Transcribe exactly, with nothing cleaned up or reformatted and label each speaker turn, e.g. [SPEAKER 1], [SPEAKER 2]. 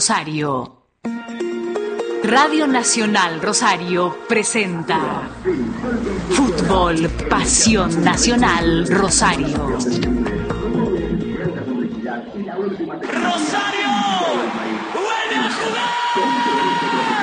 [SPEAKER 1] Rosario. Radio Nacional Rosario presenta Fútbol, Pasión Nacional Rosario.
[SPEAKER 2] ¡Rosario! ¡Vuelve a jugar!